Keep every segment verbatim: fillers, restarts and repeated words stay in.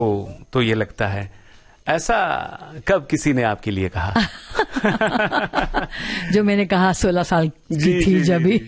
ओ, तो ये लगता है ऐसा कब किसी ने आपके लिए कहा? जो मैंने कहा सोलह साल की थी जब ही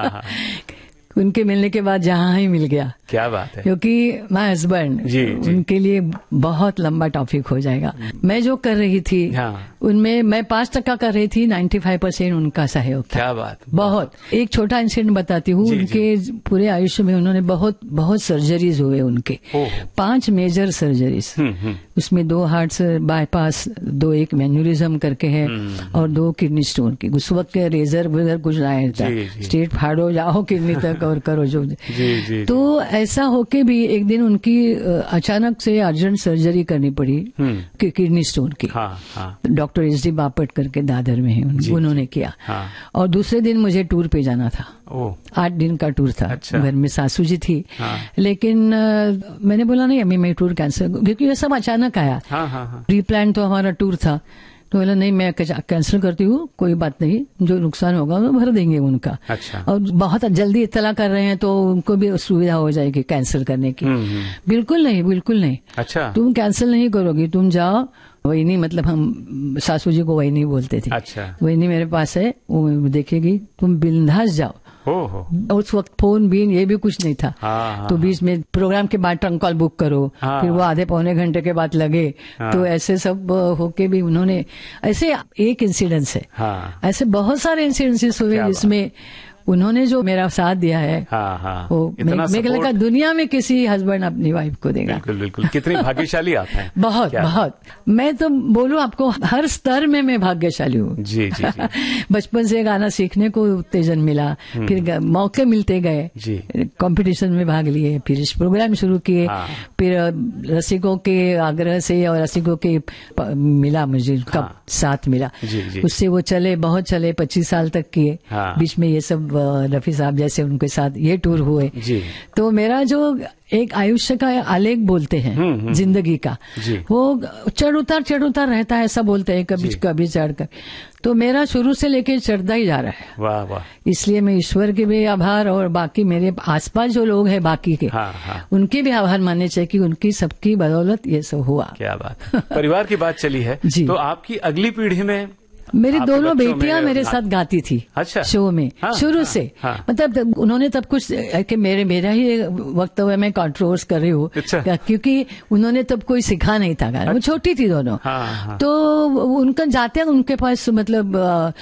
उनके मिलने के बाद जहां ही मिल गया। क्या बात है। क्योंकि माय हस्बैंड उनके लिए बहुत लंबा टॉपिक हो जाएगा। मैं जो कर रही थी हाँ। उनमें मैं पांच टका कर रही थी, नाइन्टी फाइव परसेंट उनका सहयोग था। क्या बात। बहुत। एक छोटा इंसिडेंट बताती हूँ। उनके जी। पूरे आयुष्य में उन्होंने बहुत बहुत सर्जरीज हुए उनके, पांच मेजर सर्जरीज। उसमें दो हार्ट बाईपास, दो एक मैन्यूरिज्म करके है और दो किडनी स्टोन की। उस वक्त के रेजर वेजर कुछ नहीं था, स्टेट फाड़ो जाओ किडनी तक और करो जो जी, जी, तो ऐसा होके भी एक दिन उनकी अचानक से अर्जेंट सर्जरी करनी पड़ी कि किडनी स्टोन की। हाँ, हाँ। डॉक्टर एस डी बापट करके दादर में है, उन्होंने किया। हाँ। और दूसरे दिन मुझे टूर पे जाना था। आठ दिन का टूर था। अच्छा। घर में सासू जी थी। हाँ। लेकिन आ, मैंने बोला नहीं अभी मैं टूर कैंसिल, क्योंकि ये सब अचानक आया। हाँ, हाँ, हाँ। प्री प्लान तो हमारा टूर था। तो बोला नहीं मैं कैंसिल करती हूँ, कोई बात नहीं, जो नुकसान होगा वो भर देंगे उनका। अच्छा। और बहुत जल्दी इत्तला कर रहे हैं तो उनको भी सुविधा हो जाएगी कैंसिल करने की। बिल्कुल नहीं, बिल्कुल नहीं। अच्छा। तुम कैंसिल नहीं करोगी, तुम जाओ। वही नहीं, मतलब हम सासू जी को वही नहीं बोलते थे। अच्छा। वही नहीं मेरे पास है, वो देखेगी, तुम बिंदास जाओ। हो, हो। उस वक्त फोन बीन ये भी कुछ नहीं था। हाँ, तो बीच में प्रोग्राम के बाद ट्रंक कॉल बुक करो। हाँ, फिर वो आधे पौने घंटे के बाद लगे। हाँ, तो ऐसे सब होके भी उन्होंने, ऐसे एक इंसिडेंस है। हाँ, ऐसे बहुत सारे इंसिडेंसेस हुए जिसमें उन्होंने जो मेरा साथ दिया है। हाँ, हाँ, वो मेरे लगा दुनिया में किसी हस्बैंड अपनी वाइफ को देगा। बिल्कुल बिल्कुल। कितनी भाग्यशाली आप हैं। बहुत बहुत। मैं तो बोलूं आपको हर स्तर में मैं भाग्यशाली हूँ। जी जी, जी। बचपन से गाना सीखने को उत्तेजन मिला, फिर मौके मिलते गए, कंपटीशन में भाग लिए, फिर इस प्रोग्राम शुरू किए। हाँ। फिर रसिकों के आग्रह से और रसिकों के मिला मुझे कब साथ मिला, उससे वो चले, बहुत चले, पच्चीस साल तक किए। बीच में ये सब रफी साहब जैसे उनके साथ ये टूर हुए। जी। तो मेरा जो एक आयुष्य का आलेख बोलते हैं जिंदगी का, वो चढ़ उतार चढ़ उतार रहता है, ऐसा बोलते हैं, कभी कभी चढ़कर। तो मेरा शुरू से लेके चढ़ता ही जा रहा है। वाह वाह। इसलिए मैं ईश्वर के भी आभार और बाकी मेरे आसपास जो लोग हैं बाकी के, हाँ, हाँ। उनके भी आभार मानने चाहिए कि उनकी सबकी बदौलत ये सब हुआ। क्या बात। परिवार की बात चली है तो आपकी अगली पीढ़ी में मेरी दोनों बेटियां मेरे साथ गाती थी। अच्छा। शो में। हाँ, शुरू हाँ, से। हाँ, मतलब उन्होंने तब कुछ कि मेरे मेरा ही वक्तव्य में कंट्रोवर्स कर रही हूँ। अच्छा। क्योंकि उन्होंने तब कोई सिखा नहीं था गाना। अच्छा। वो छोटी थी दोनों। हाँ, हाँ। तो उनका जाते उनके पास मतलब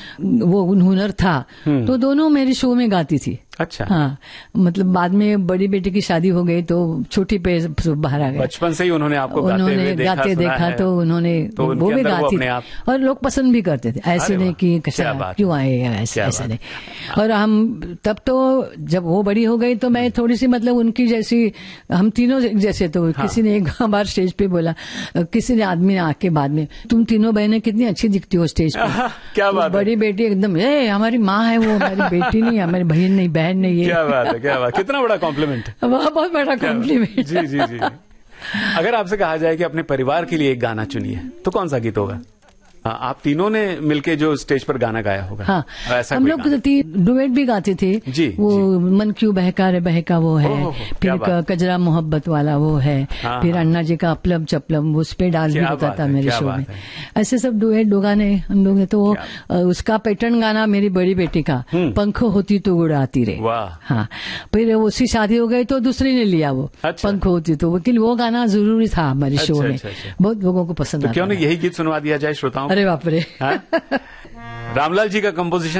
वो हुनर था, तो दोनों मेरे शो में गाती थी। अच्छा। हाँ, मतलब बाद में बड़ी बेटी की शादी हो गई तो छोटी पे बाहर आ गए। बचपन से ही उन्होंने आपको गाते उन्होंने हुए देखा, गाते देखा तो उन्होंने तो वो भी गाती थी और लोग पसंद भी करते थे। ऐसे नहीं कि क्यों आए ऐसे ऐसे नहीं। और हम तब तो जब वो बड़ी हो गई तो मैं थोड़ी सी मतलब उनकी जैसी, हम तीनों जैसे। तो हाँ। किसी ने एक बार स्टेज पे बोला, किसी ने आदमी ने आके बाद में, तुम तीनों बहनें कितनी अच्छी दिखती हो स्टेज पे। क्या बात। बड़ी बेटी एकदम ए हमारी माँ है वो, हमारी बेटी नहीं, हमारी बहन नहीं, बहन नहीं है। क्या बात है, क्या बात। कितना बड़ा कॉम्प्लीमेंट। बहुत बड़ा कॉम्प्लीमेंट। जी जी जी। अगर आपसे कहा जाए कि अपने परिवार के लिए एक गाना चुनिए तो कौन सा गीत होगा? हाँ, आप तीनों ने मिलके जो स्टेज पर गाना गाया होगा। हाँ, ऐसा हम लोग डुएट भी गाते थे। जी, वो जी। मन क्यों बहका रे बहका वो है। ओ, फिर कजरा मोहब्बत वाला वो है। हाँ, फिर हाँ। अन्ना जी का अपलम चपलम, उस पे डांस भी होता था मेरे शो में। ऐसे सब डुएट दो गाने हम लोग। तो उसका पैटर्न गाना मेरी बड़ी बेटी का, पंखो होती तो उड़ाती रे। हाँ, फिर उसकी शादी हो गई तो दूसरी ने लिया वो, पंखो होती तो। लेकिन वो गाना जरूरी था हमारे शो में, बहुत लोगों को पसंद। क्यों नहीं यही गीत सुनवा दिया जाए श्रोताओं? अरे बाप रे। रामलाल जी का कंपोजिशन